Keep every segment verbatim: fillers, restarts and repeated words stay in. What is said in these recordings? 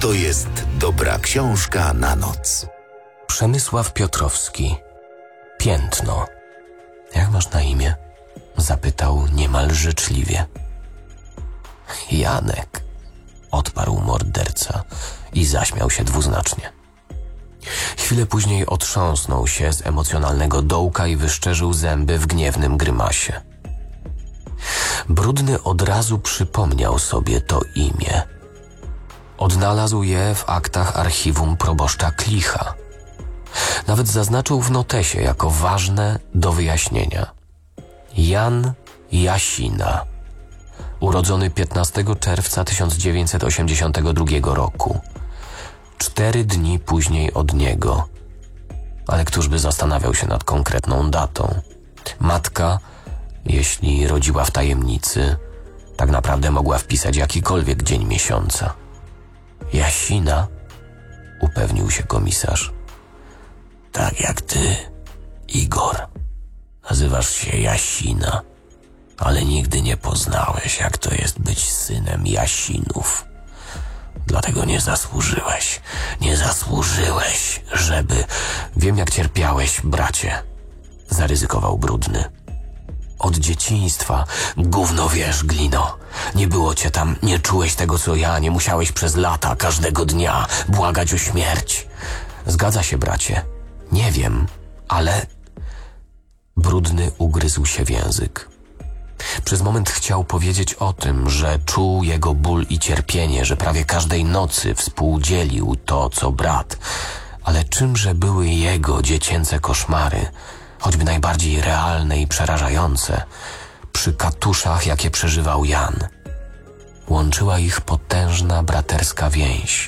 To jest dobra książka na noc. Przemysław Piotrowski. Piętno. Jak masz na imię? Zapytał niemal życzliwie. Janek, odparł morderca i zaśmiał się dwuznacznie. Chwilę później otrząsnął się z emocjonalnego dołka i wyszczerzył zęby w gniewnym grymasie. Brudny od razu przypomniał sobie to imię. Odnalazł je w aktach archiwum proboszcza Klicha. Nawet zaznaczył w notesie jako ważne do wyjaśnienia. Jan Jasina, urodzony piętnastego czerwca tysiąc dziewięćset osiemdziesiątego drugiego roku. Cztery dni później od niego. Ale któż by zastanawiał się nad konkretną datą? Matka, jeśli rodziła w tajemnicy, tak naprawdę mogła wpisać jakikolwiek dzień miesiąca. Jasina, upewnił się komisarz. Tak jak ty, Igor. Nazywasz się Jasina, ale nigdy nie poznałeś, jak to jest być synem Jasinów. Dlatego nie zasłużyłeś, nie zasłużyłeś, żeby... Wiem, jak cierpiałeś, bracie, zaryzykował Brudny. Od dzieciństwa, gówno wiesz, Glino, nie było cię tam, nie czułeś tego, co ja, nie musiałeś przez lata, każdego dnia błagać o śmierć. Zgadza się, bracie, nie wiem, ale... Brudny ugryzł się w język. Przez moment chciał powiedzieć o tym, że czuł jego ból i cierpienie, że prawie każdej nocy współdzielił to, co brat. Ale czymże były jego dziecięce koszmary, choćby najbardziej realne i przerażające, przy katuszach, jakie przeżywał Jan? Łączyła ich potężna braterska więź.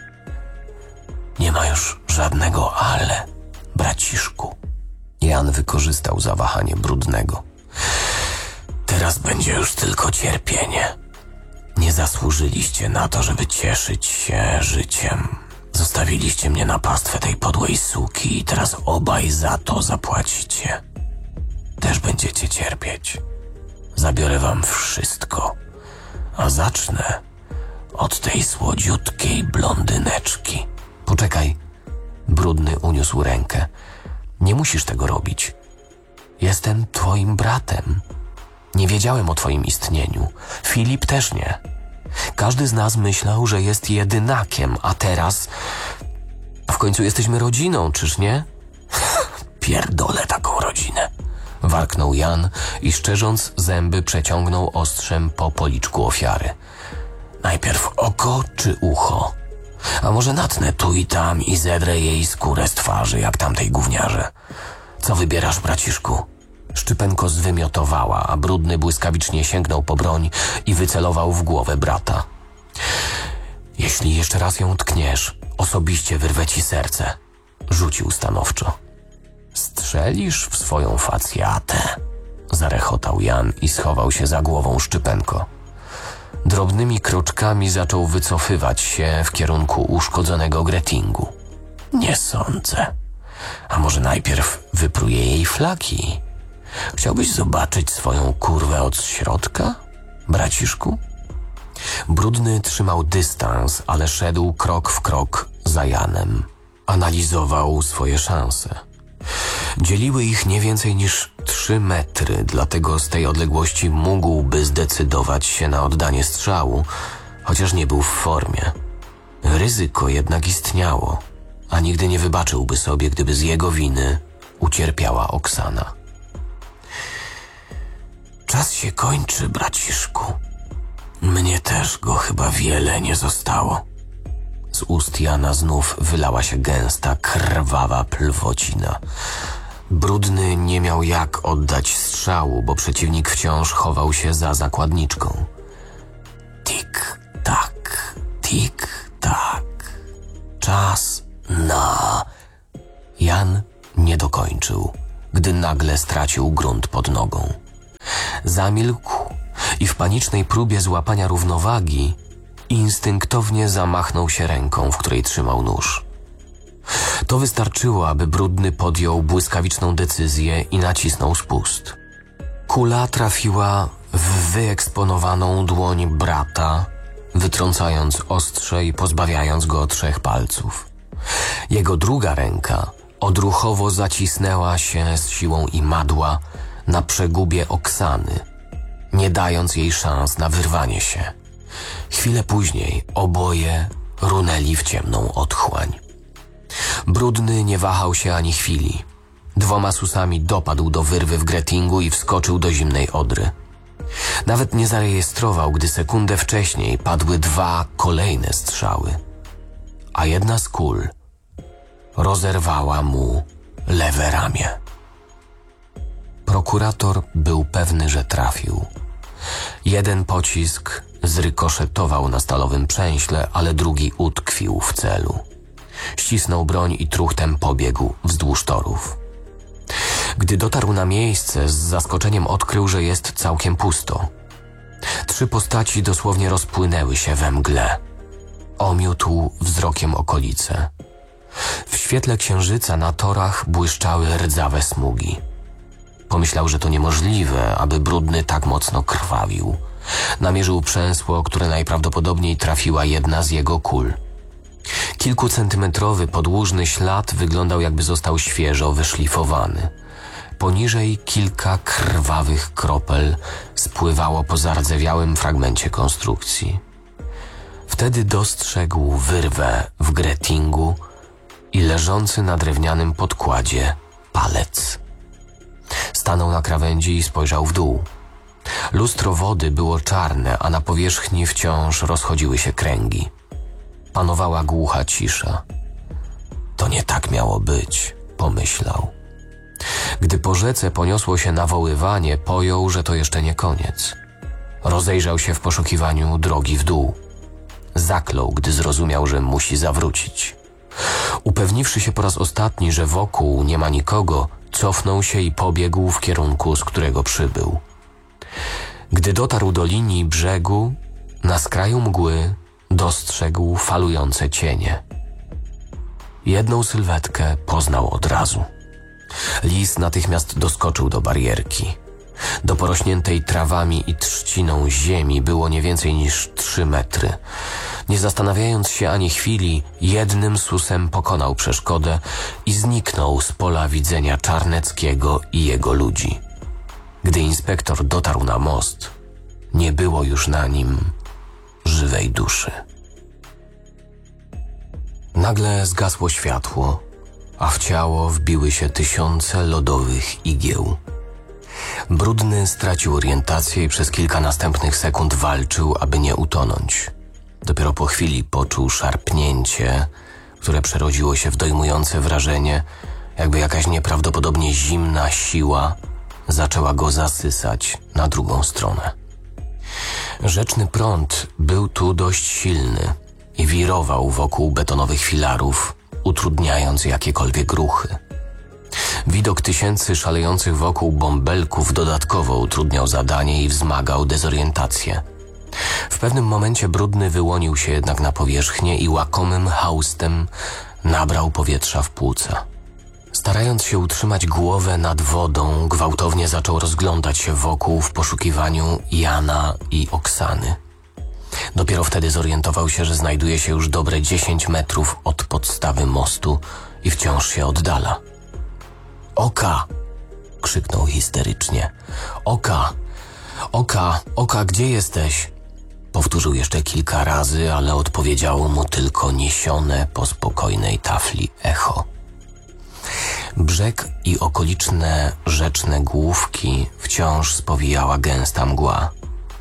Nie ma już żadnego ale, braciszku. Jan wykorzystał zawahanie Brudnego. Teraz będzie już tylko cierpienie. Nie zasłużyliście na to, żeby cieszyć się życiem. Zostawiliście mnie na pastwę tej podłej suki i teraz obaj za to zapłacicie. Też będziecie cierpieć. Zabiorę wam wszystko. A zacznę od tej słodziutkiej blondyneczki. Poczekaj. Brudny uniósł rękę. Nie musisz tego robić. Jestem twoim bratem. Nie wiedziałem o twoim istnieniu. Filip też nie. Każdy z nas myślał, że jest jedynakiem, a teraz... W końcu jesteśmy rodziną, czyż nie? Pierdolę taką rodzinę. Warknął Jan i szczerząc zęby przeciągnął ostrzem po policzku ofiary. Najpierw oko czy ucho? A może natnę tu i tam i zedrę jej skórę z twarzy, jak tamtej gówniarze. Co wybierasz, braciszku? Szczypenko zwymiotowała, a Brudny błyskawicznie sięgnął po broń i wycelował w głowę brata. Jeśli jeszcze raz ją tkniesz, osobiście wyrwę ci serce, rzucił stanowczo. Strzelisz w swoją facjatę, zarechotał Jan i schował się za głową Szczypenko. Drobnymi kroczkami zaczął wycofywać się w kierunku uszkodzonego Gretingu. Nie sądzę. A może najpierw wypruję jej flaki? Chciałbyś zobaczyć swoją kurwę od środka, braciszku? Brudny trzymał dystans, ale szedł krok w krok za Janem. Analizował swoje szanse. Dzieliły ich nie więcej niż trzy metry, dlatego z tej odległości mógłby zdecydować się na oddanie strzału, chociaż nie był w formie. Ryzyko jednak istniało, a nigdy nie wybaczyłby sobie, gdyby z jego winy ucierpiała Oksana. Czas się kończy, braciszku. Mnie też go chyba wiele nie zostało. Z ust Jana znów wylała się gęsta, krwawa plwocina. Brudny nie miał jak oddać strzału, bo przeciwnik wciąż chował się za zakładniczką. Tik, tak, tik, tak. Czas na... Jan nie dokończył, gdy nagle stracił grunt pod nogą. Zamilkł i w panicznej próbie złapania równowagi instynktownie zamachnął się ręką, w której trzymał nóż. To wystarczyło, aby Brudny podjął błyskawiczną decyzję i nacisnął spust. Kula trafiła w wyeksponowaną dłoń brata, wytrącając ostrze i pozbawiając go trzech palców. Jego druga ręka odruchowo zacisnęła się z siłą imadła na przegubie Oksany, nie dając jej szans na wyrwanie się. Chwilę później oboje runęli w ciemną otchłań. Brudny nie wahał się ani chwili. Dwoma susami dopadł do wyrwy w Gretingu i wskoczył do zimnej Odry. Nawet nie zarejestrował, gdy sekundę wcześniej padły dwa kolejne strzały, a jedna z kul rozerwała mu lewe ramię. Prokurator był pewny, że trafił. Jeden pocisk zrykoszetował na stalowym przęśle, ale drugi utkwił w celu. Ścisnął broń i truchtem pobiegł wzdłuż torów. Gdy dotarł na miejsce, z zaskoczeniem odkrył, że jest całkiem pusto. Trzy postaci dosłownie rozpłynęły się we mgle. Omiótł wzrokiem okolice. W świetle księżyca na torach błyszczały rdzawe smugi. Pomyślał, że to niemożliwe, aby Brudny tak mocno krwawił. Namierzył przęsło, które najprawdopodobniej trafiła jedna z jego kul. Kilkucentymetrowy podłużny ślad wyglądał, jakby został świeżo wyszlifowany. Poniżej kilka krwawych kropel spływało po zardzewiałym fragmencie konstrukcji. Wtedy dostrzegł wyrwę w Gretingu i leżący na drewnianym podkładzie palec. Stanął na krawędzi i spojrzał w dół. Lustro wody było czarne, a na powierzchni wciąż rozchodziły się kręgi. Panowała głucha cisza. To nie tak miało być, pomyślał. Gdy po rzece poniosło się nawoływanie, pojął, że to jeszcze nie koniec. Rozejrzał się w poszukiwaniu drogi w dół. Zaklął, gdy zrozumiał, że musi zawrócić. Upewniwszy się po raz ostatni, że wokół nie ma nikogo, cofnął się i pobiegł w kierunku, z którego przybył. Gdy dotarł do linii brzegu, na skraju mgły dostrzegł falujące cienie. Jedną sylwetkę poznał od razu. Lis natychmiast doskoczył do barierki. Do porośniętej trawami i trzciną ziemi było nie więcej niż trzy metry. Nie zastanawiając się ani chwili, jednym susem pokonał przeszkodę i zniknął z pola widzenia Czarneckiego i jego ludzi. Gdy inspektor dotarł na most, nie było już na nim żywej duszy. Nagle zgasło światło, a w ciało wbiły się tysiące lodowych igieł. Brudny stracił orientację i przez kilka następnych sekund walczył, aby nie utonąć. Dopiero po chwili poczuł szarpnięcie, które przerodziło się w dojmujące wrażenie, jakby jakaś nieprawdopodobnie zimna siła zaczęła go zasysać na drugą stronę. Rzeczny prąd był tu dość silny i wirował wokół betonowych filarów, utrudniając jakiekolwiek ruchy. Widok tysięcy szalejących wokół bąbelków dodatkowo utrudniał zadanie i wzmagał dezorientację. W pewnym momencie Brudny wyłonił się jednak na powierzchnię i łakomym haustem nabrał powietrza w płuca. Starając się utrzymać głowę nad wodą, gwałtownie zaczął rozglądać się wokół w poszukiwaniu Jana i Oksany. Dopiero wtedy zorientował się, że znajduje się już dobre dziesięć metrów od podstawy mostu i wciąż się oddala. Oka! Krzyknął histerycznie. Oka! Oka! Oka, gdzie jesteś? Powtórzył jeszcze kilka razy, ale odpowiedziało mu tylko niesione po spokojnej tafli echo. Brzeg i okoliczne rzeczne główki wciąż spowijała gęsta mgła.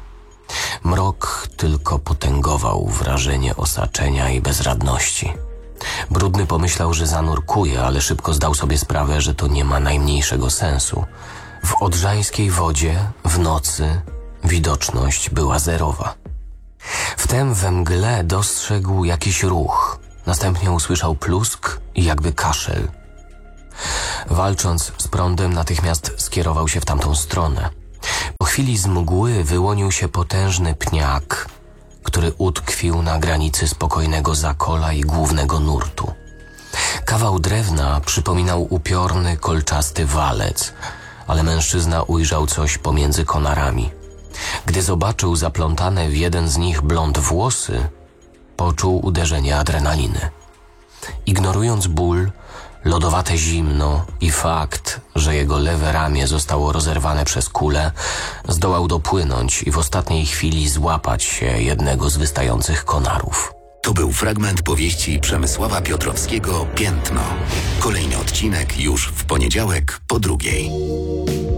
Mrok tylko potęgował wrażenie osaczenia i bezradności. Brudny pomyślał, że zanurkuje, ale szybko zdał sobie sprawę, że to nie ma najmniejszego sensu. W odrzańskiej wodzie, w nocy, widoczność była zerowa. Wtem we mgle dostrzegł jakiś ruch. Następnie usłyszał plusk i jakby kaszel. Walcząc z prądem, natychmiast skierował się w tamtą stronę. Po chwili z mgły wyłonił się potężny pniak, który utkwił na granicy spokojnego zakola i głównego nurtu. Kawał drewna przypominał upiorny, kolczasty walec, ale mężczyzna ujrzał coś pomiędzy konarami. Gdy zobaczył zaplątane w jeden z nich blond włosy, poczuł uderzenie adrenaliny. Ignorując ból, lodowate zimno i fakt, że jego lewe ramię zostało rozerwane przez kulę, zdołał dopłynąć i w ostatniej chwili złapać się jednego z wystających konarów. To był fragment powieści Przemysława Piotrowskiego Piętno. Kolejny odcinek już w poniedziałek po drugiej.